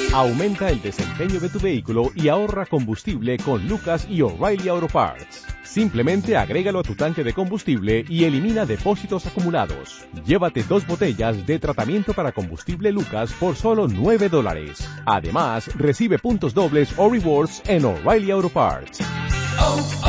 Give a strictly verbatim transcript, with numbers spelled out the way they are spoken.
Aumenta el desempeño de tu vehículo y ahorra combustible con Lucas y O'Reilly Auto Parts. Simplemente agrégalo a tu tanque de combustible y elimina depósitos acumulados. Llévate dos botellas de tratamiento para combustible Lucas por solo nueve dólares. Además, recibe puntos dobles o rewards en O'Reilly Auto Parts. Oh, oh.